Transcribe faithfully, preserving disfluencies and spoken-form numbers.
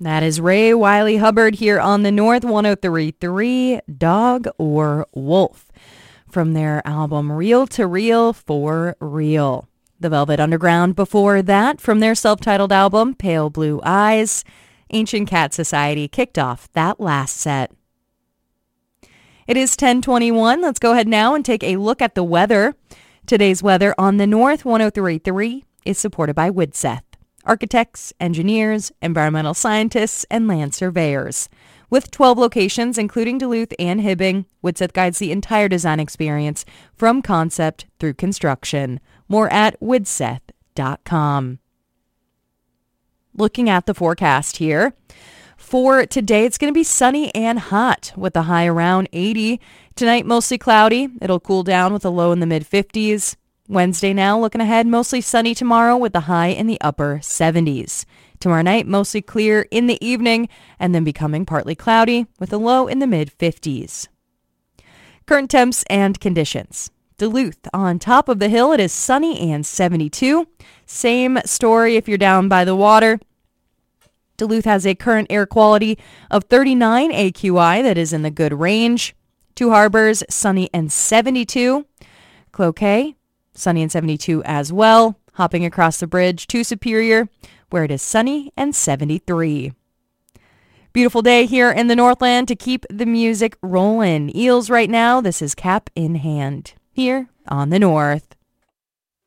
That is Ray Wiley Hubbard here on the North one oh three point three, Dog or Wolf, from their album Reel to Reel for Real. The Velvet Underground before that, from their self-titled album Pale Blue Eyes. Ancient Cat Society kicked off that last set. It is ten twenty-one. Let's go ahead now and take a look at the weather. Today's weather on the North one oh three point three is supported by Widseth, architects, engineers, environmental scientists, and land surveyors. With twelve locations, including Duluth and Hibbing, Widseth guides the entire design experience from concept through construction. More at widseth dot com. Looking at the forecast here. For today, it's going to be sunny and hot with a high around eighty. Tonight, mostly cloudy. It'll cool down with a low in the mid-fifties. Wednesday now, looking ahead, mostly sunny tomorrow with a high in the upper seventies. Tomorrow night, mostly clear in the evening and then becoming partly cloudy with a low in the mid-fifties. Current temps and conditions. Duluth, on top of the hill, it is sunny and seventy-two. Same story if you're down by the water. Duluth has a current air quality of thirty-nine A Q I, that is in the good range. Two Harbors, sunny and seventy-two. Cloquet, sunny and seventy-two as well. Hopping across the bridge to Superior, where it is sunny and seventy-three. Beautiful day here in the Northland to keep the music rolling. Eels right now, this is Cap in Hand here on the North.